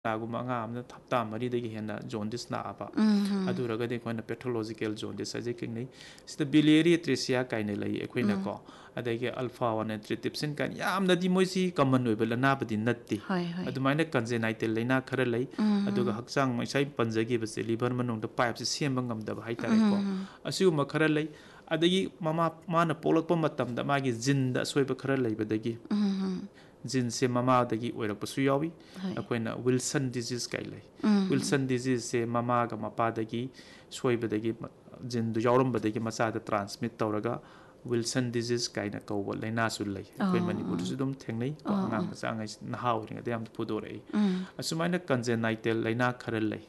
ꯅꯥꯒꯨꯝꯕ ꯑꯉꯥꯡ ꯑꯃꯅ ꯍꯞꯇꯥ 4ꯗꯒꯤ ꯍꯦꯟꯅ ꯖꯣꯟꯗꯤꯁ ꯅꯥꯕ ꯑꯗꯨꯔꯒꯗꯤ ꯑꯩꯈꯣꯏꯅ ꯄꯦꯊꯣꯂꯣꯖꯤꯀꯦꯜ ꯖꯣꯟꯗꯤꯁ ꯍꯥꯏꯖꯦ ꯈꯪꯅꯩ ꯁꯤꯗ ꯕꯤꯂꯤꯌꯔꯤ ꯑꯦꯇ꯭ꯔꯦꯁꯤꯌꯥ ꯀꯥꯏꯅ ꯂꯩ ꯑꯩꯈꯣꯏꯅꯀꯣ ꯑꯗꯒꯤ ꯑꯜꯐꯥ 1 ꯑꯦꯟꯇ꯭ꯔꯤꯇꯤꯞꯁꯤꯟ ꯀꯥꯏꯅ ꯌꯥꯝꯅꯗꯤ ꯃꯣꯏꯁꯤ ꯀꯃꯟ ꯑꯣꯏꯕ ꯂꯩꯅꯥꯕꯨꯗꯤ ꯅꯠꯇꯦ ꯑꯗꯨꯃꯥꯏꯅ ꯀꯟꯖꯦꯅꯥꯏꯇꯦꯜ ꯂꯩꯅꯥ ꯈꯔ ꯂꯩ ꯑꯗꯨꯒ ꯍꯛꯆꯥꯡ ꯉꯁꯥꯏ ꯄꯟꯖꯈꯤꯕꯁꯦ ꯂꯤꯚꯔ ꯃꯅꯨꯡꯗ ꯄꯥꯏꯞꯁꯦ ꯁꯦꯝꯕ ꯉꯝꯗꯕ ꯍꯥꯏꯇꯥꯔꯦꯀꯣ ꯑꯁꯤꯒꯨꯝꯕ ꯈꯔ ꯂꯩ ꯑꯗꯒꯤ ꯃꯥꯅ ꯄꯣꯛꯂꯛꯄ ꯃꯇꯝꯗ ꯃꯥꯒꯤ ꯖꯤꯟꯗ ꯑꯁꯣꯏꯕ ꯈꯔ ꯂꯩꯕꯗꯒꯤ ꯖꯤꯟꯁꯦ ꯃꯃꯥꯗꯒꯤ ꯑꯣꯏꯔꯛꯄꯁꯨ ꯌꯥꯎꯏ ꯑꯩꯈꯣꯏꯅ ꯋꯤꯜꯁꯟ ꯗꯤꯖꯤꯁ ꯀꯥꯏ ꯂꯩ ꯋꯤꯜꯁꯟ ꯗꯤꯖꯤꯁꯁꯦ ꯃꯃꯥꯒ ꯃꯄꯥꯗꯒꯤ ꯁꯣꯏꯕꯗꯒꯤ ꯖꯤꯟꯗꯨ ꯌꯥꯎꯔꯝꯕꯗꯒꯤ ꯃꯆꯥꯗ ꯇ꯭ꯔꯥꯟꯁꯃꯤꯠ ꯇꯧꯔꯒ ꯋꯤꯜꯁꯟ ꯗꯤꯖꯤꯁ ꯀꯥꯏꯅ ꯀꯧꯕ ꯂꯩꯅꯥꯁꯨ ꯂꯩ ꯑꯩꯈꯣꯏ ꯃꯅꯤꯄꯨꯔꯗꯁꯨ ꯑꯗꯨꯝ ꯊꯦꯡꯅꯩ ꯑꯉꯥꯡ ꯃꯆꯥꯉꯩ ꯅꯍꯥ ꯑꯣꯏꯔꯤꯉꯩꯗ ꯌꯥꯝ ꯐꯨꯗꯣꯔꯛꯏ ꯑꯁꯨꯃꯥꯏꯅ ꯀꯟꯖꯦꯅꯥꯏꯇꯦꯜ ꯂꯩꯅꯥ ꯈꯔ ꯂꯩ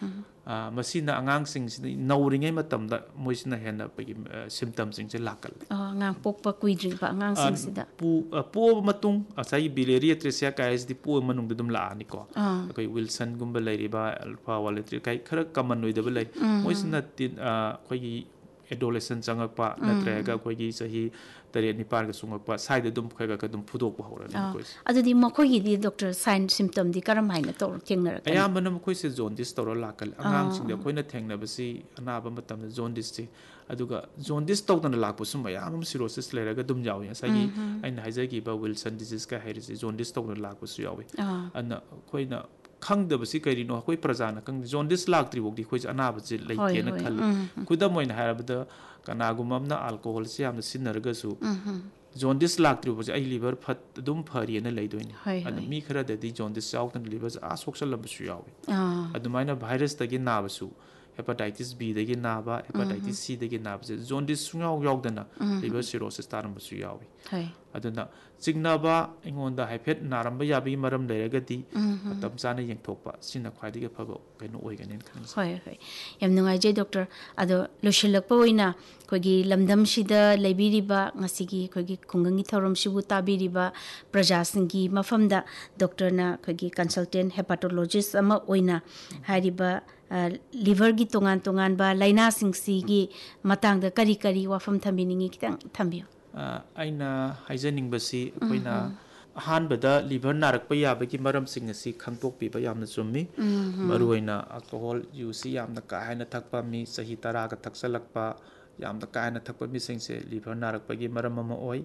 ꯃꯁꯤꯅ ꯑꯉꯥꯡꯁꯤꯡꯁꯤꯗ ꯅꯧꯔꯤꯉꯩ ꯃꯇꯝꯗ ꯃꯣꯏꯁꯤꯅ ꯍꯦꯟꯅ ꯑꯩꯈꯣꯏꯒꯤ ꯁꯤꯝꯇꯝꯁꯤꯡꯁꯦ ꯂꯥꯛꯀꯜꯂꯤ ꯑꯉꯥꯡ ꯄꯣꯛꯄ ꯀꯨꯏꯗ꯭ꯔꯤꯕ ꯑꯉꯥꯡꯁꯤꯡꯁꯤꯗ ꯄꯣꯛꯑꯕ ꯃꯇꯨꯡ ꯉꯁꯥꯏꯒꯤ ꯕꯤꯂꯤꯌꯔꯤ ꯑꯦꯇ꯭ꯔꯦꯁꯤꯌꯥ ꯀꯥꯏꯁꯤꯗꯤ ꯄꯣꯛꯑꯕ ꯃꯅꯨꯡꯗ ꯑꯗꯨꯝ ꯂꯥꯛꯑꯅꯤꯀꯣ ꯑꯩꯈꯣꯏ ꯋꯤꯜꯁꯟꯒꯨꯝꯕ ꯂꯩꯔꯤꯕ ꯑꯜꯐꯥ 1 ꯑꯦꯟꯇ꯭ꯔꯤ ꯀꯥꯏ ꯈꯔ ꯀꯃꯟ ꯑꯣꯏꯗꯕ ꯂꯩ ꯃꯣꯏꯁꯤꯅ ꯑꯩꯈꯣꯏꯒꯤ ꯑꯦꯗꯣꯂꯦꯁꯟ ꯆꯪꯉꯛꯄ ꯅꯠꯇ꯭ꯔꯒ ꯑꯩꯈꯣꯏꯒꯤ ꯆꯍꯤ 9-9ꯒ ꯆꯨꯡꯉꯛꯄ ꯁ꯭ꯋꯥꯏꯗ ꯑꯗꯨꯝ ꯈꯔ ꯑꯗꯨꯝ ꯐꯨꯗꯣꯛꯄ ꯍꯧꯔꯅꯤ ꯃꯈꯣꯏꯁꯦ ꯑꯗꯨꯗꯤ ꯃꯈꯣꯏꯒꯤꯗꯤ ꯗꯣꯛꯇꯔ ꯁꯥꯏꯟ ꯁꯤꯝꯇꯝꯗꯤ ꯀꯔꯝ ꯍꯥꯏꯅ ꯊꯦꯡꯅꯔꯛꯀꯅꯤ ꯑꯌꯥꯝꯕꯅ ꯃꯈꯣꯏꯁꯦ ꯖꯣꯟꯗꯤꯁ ꯇꯧꯔ ꯂꯥꯛꯀꯜꯂꯤ ꯑꯉꯥꯡꯁꯤꯡꯗ ꯑꯩꯈꯣꯏꯅ ꯊꯦꯡꯅꯕꯁꯤ ꯑꯅꯥꯕ ꯃꯇꯝꯗ ꯖꯣꯟꯗꯤꯁꯁꯤ ꯑꯗꯨꯒ ꯖꯣꯟꯗꯤꯁ ꯇꯧꯗꯅ ꯂꯥꯛꯄꯁꯨ ꯃꯌꯥꯝ ꯑꯃ ꯁꯤꯔꯣꯁꯤꯁ ꯂꯩꯔꯒ ꯑꯗꯨꯝ ꯌꯥꯎꯏ ꯉꯁꯥꯏꯒꯤ ꯑꯩꯅ ꯍꯥꯏꯖꯈꯤꯕ ꯋꯤꯜꯁꯟ ꯗꯤꯖꯤꯁꯀ ꯍꯥꯏꯔꯤꯁꯤ ꯖꯣꯟꯗꯤꯁ ꯇꯧꯗꯅ ꯂꯥꯛꯄꯁꯨ ꯌꯥꯎꯏ ꯑꯗꯨꯅ ꯑꯩꯈꯣꯏꯅ ꯈꯪꯗꯕꯁꯤ ꯀꯔꯤꯅꯣ ꯑꯩꯈꯣꯏ ꯄ꯭ꯔꯖꯥꯅ ꯈꯪꯗꯦ ꯖꯣꯟꯗꯤꯁ ꯂꯥꯛꯇ꯭ꯔꯤꯐꯥꯎꯗꯤ ꯑꯩꯈꯣꯏꯁꯦ ꯑꯅꯥꯕꯁꯤ ꯂꯩꯇꯦꯅ ꯈꯜꯂꯤ ꯈꯨꯗꯝ ꯑꯣꯏꯅ ꯍꯥꯏꯔꯕꯗ ꯀꯅꯥꯒꯨꯝꯕ ꯑꯃꯅ ꯑꯜꯀꯣꯍꯣꯜꯁꯤ ꯌꯥꯝꯅ ꯁꯤꯖꯤꯟꯅꯔꯒꯁꯨ ꯖꯣꯟꯗꯤꯁ ꯂꯥꯛꯇ꯭ꯔꯤꯐꯥꯎꯁꯦ ꯑꯩ ꯂꯤꯚꯔ ꯑꯗꯨꯝ ꯐꯔꯤꯅ ꯂꯩꯗꯣꯏꯅꯤ ꯑꯗ ꯃꯤ ꯈꯔꯗꯗꯤ ꯖꯣꯟꯗꯤꯁ ꯌꯥꯎꯗꯅ ꯂꯤꯚꯔꯁꯦ ꯁꯣꯛꯆꯜꯂꯕꯁꯨ ꯌꯥꯎꯏ ꯑꯗꯨꯃꯥꯏꯅ ꯚꯥꯏꯔꯁꯇꯒꯤ ꯅꯥꯕꯁꯨ ꯍꯦꯄꯥꯇꯥꯏꯇꯤꯁ ꯕꯤꯗꯒꯤ ꯅꯥꯕ ꯍꯦꯄꯥꯇꯥꯏꯇꯤꯁ ꯁꯤꯗꯒꯤ ꯅꯥꯕꯁꯦ ꯖꯣꯟꯗꯤꯁ ꯁꯨꯡꯌꯥꯎ ꯌꯥꯎꯗꯅ ꯂꯤꯚꯔ ꯁꯤꯔꯣꯁꯤꯁ ꯇꯥꯔꯝꯕꯁꯨ ꯌꯥꯎꯏ ꯑꯗꯨꯅ ꯆꯤꯡꯅꯕ ꯑꯩꯉꯣꯟꯗ ꯍꯥꯏꯐꯦꯠ ꯅꯥꯔꯝꯕ ꯌꯥꯕꯒꯤ ꯃꯔꯝ ꯂꯩꯔꯒꯗꯤ ꯃꯇꯝ ꯆꯥꯅ ꯌꯦꯡꯊꯣꯛꯄ ꯁꯤꯅ ꯈ꯭ꯋꯥꯏꯗꯒꯤ ꯐꯕ ꯀꯩꯅꯣ ꯑꯣꯏꯒꯅꯤꯅ ꯈꯟꯖꯩ ꯌꯥꯝ ꯅꯨꯡꯉꯥꯏꯖꯩ ꯗꯣꯛꯇꯔ ꯑꯗꯣ ꯂꯣꯏꯁꯤꯜꯂꯛꯄ ꯑꯣꯏꯅ ꯑꯩꯈꯣꯏꯒꯤ ꯂꯝꯗꯝꯁꯤꯗ ꯂꯩꯕꯤꯔꯤꯕ ꯉꯁꯤꯒꯤ ꯑꯩꯈꯣꯏꯒꯤ ꯈꯨꯡꯒꯪꯒꯤ ꯊꯧꯔꯝꯁꯤꯕꯨ ꯇꯥꯕꯤꯔꯤꯕ प्रजासिंगी मफमदा डॉक्टरना खगी कंसल्टेंट हेपाटोलॉजिस्ट अमा ओइना हारिबा लिवर की तोंगान तोंगान बा लाइना सिंगसीगी मतांग दा करी करी वाफम थंबिनिंगी खितंग थंबियो आइना हाइजनिंगबसी अखोइना अहानबदा लिवर नारकप याबगी मरमसिंग असि खंगतोकपीबा यामना चुम्मी मरुओइना अल्कोहल यूसी यामना कायना थकपा मी सही तरागा थक्सलकपा यामना कायना थकपा मिसिंगसे लिवर नारकपगी मरम अमा ओइ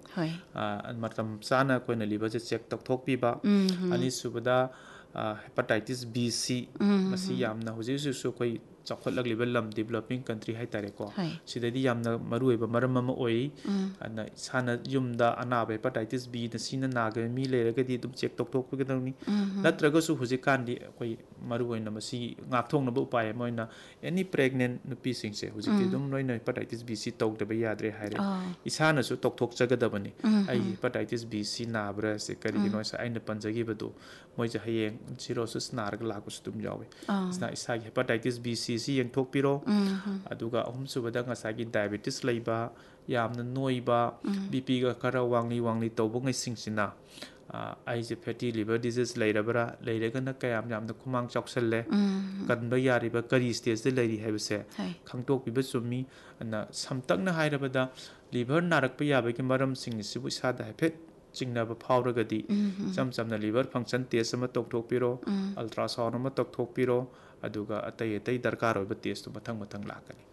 मतम चाना कोइना लिवर से चेक तौथोकपीबा अनिसुबदा हेपाटाइटिस बी सी मसी यामना हुजिसुसु कोइ चौखटलगलिबा लम डेवलपिंग कंट्री हाइतारेको सिददी यामना मरुओइबा मरम अमा ओइ अना साना युमदा अनाबा हेपाटाइटिस बी न सिना नागा मी लेरगदी दुम चेक तौथोकपगदनी नत्रगसु हुजिकांदी कोइ मरुओइना मसी गाथोंगनबा उपाय मोइना एनी प्रेग्नेंट नुपी सिंगसे हुजिकि दुम नोइना हेपाटाइटिस बी सी तौदबा याद्रे हाइरे इसानासु तौथोकचगदबनी आई हेपाटाइटिस बी सी नाब्रा से करिगिनो सा आइना पंजगिबदु मोइजे हयेंग सिरोसिस नारग लाकुस दुम यावे इसना इसागी हेपाटाइटिस बी सी सी यंगथोकपिरो अदुगा अहुमसुबदा ngसागी डायबिटिस लैबा यामना नोइबा बीपी गा खरा वांगली वांगली तौबंगै सिंगसिना आइजे फैटी लिवर डिजीज लैरबरा लैरगना कयाम यामना खुमांग चौकसल्ले कनबा यारिबा करी स्टेज दे लैरि हैबसे खंगतोकपिबा चुम्मी अना समतकना हाइरबदा लिवर नारकपा याबगी मरम सिंगसिबु इसादा हैफेट चिंगनाबा फावरगदी चमचमना लिवर फंक्शन टेस्ट अमा तौथोकपिरो अल्ट्रासाउंड अमा तौथोकपिरो अदुगा अतै अतै दरकार होइबा test मथंग मथंग लाकनी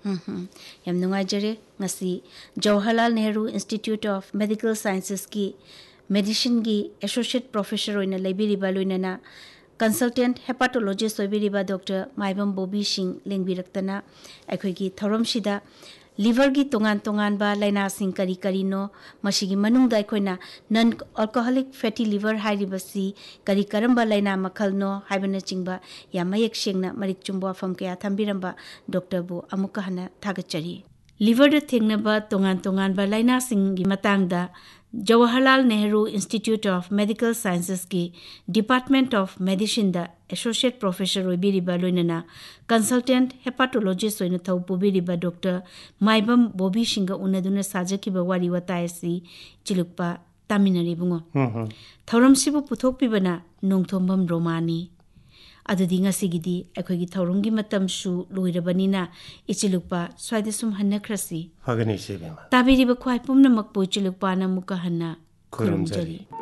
Yama नुंगाइजरे ngasi Jawaharlal Nehru institute of medical sciences की मेडिसिन की associate professor ओइना लेबिरिबा लोइनाना consultant हेपाटोलॉजिस्ट ओइबिरिबा doctor Maibam Bobby Singh लेंबिरक्तना अखोइगी थौरमसिदा liver की तोंगान तोंगान बा लाइना सिंह करी करीनो मसिगी मनुंगदा अखोइना नॉन अल्कोहलिक फैटी लिवर हाइरिबसी करी करंबा लाइना मखलनो हाइबना चिंगबा यामयक सेंगना मरिक चुंबा फम कया थंबिरंबा डॉक्टर बो अमुका हना थागचरी लिवर द थेंगनबा तोंगान तोंगान बा लाइना सिंगी मतांगदा Jawaharlal Nehru institute of medical sciences की department of medicine the associate professor ओइबिरिबा लोइनाना consultant हेपाटोलॉजिस्ट ओइना थौ पुबिरिबा डॉक्टर माइबम बोबी सिंगा उनदुना साजकिबा वारी वतायसी चिलुकपा तामिनरी बुंगो थौरमसिबु पुथोकपिबना नोंथोंबम रोमानी अदुदि ngasiगidi अखोइगी थौरंगी मतमसु लोइरबनिना इचिलुकपा स्वाइदसुम हन्नख्रसी फगनी सेबेमा ताबिरिबा ख्वाइ पुमनमक पु इचिलुकपाना मुका हन्ना खुरुमजरी